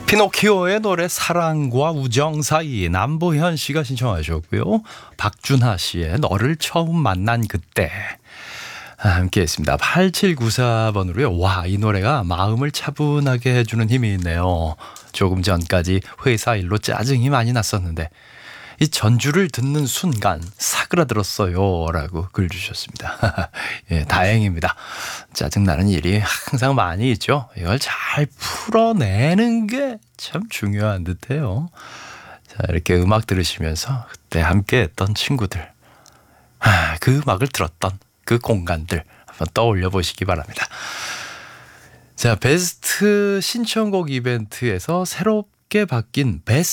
피노키오의 노래 사랑과 우정 사이 남보현 씨가 신청하셨고요. 박준하 씨의 너를 처음 만난 그때 함께 했습니다. 8794번으로요. 와, 이 노래가 마음을 차분하게 해주는 힘이 있네요. 조금 전까지 회사 일로 짜증이 많이 났었는데 이 전주를 듣는 순간 사그라들었어요 라고 글 주셨습니다. 예, 다행입니다. 짜증나는 일이 항상 많이 있죠. 이걸 잘 풀어내는 게 참 중요한 듯해요. 자, 이렇게 음악 들으시면서 그때 함께 했던 친구들, 그 음악을 들었던 그 공간들 한번 떠올려 보시기 바랍니다. 자, 베스트 신청곡 이벤트에서 새롭게 바뀐 베스트